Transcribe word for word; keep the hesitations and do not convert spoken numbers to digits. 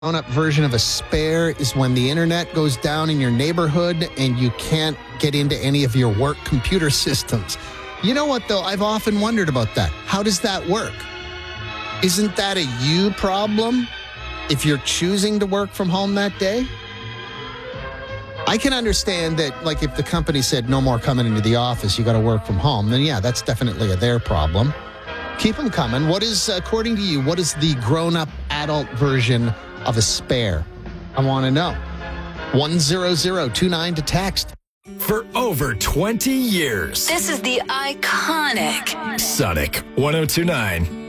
grown-up version of a spare is when the internet goes down in your neighborhood and you can't get into any of your work computer systems. You know what, though? I've often wondered about that. How does that work? Isn't that a you problem if you're choosing to work from home that day? I can understand that, like, if the company said no more coming into the office, you got to work from home, then yeah, that's definitely a their problem. Keep them coming. What is, according to you, what is the grown-up adult version of a spare? I want to know. one zero zero two nine to text. For over twenty years. This is the iconic Sonic one oh two nine.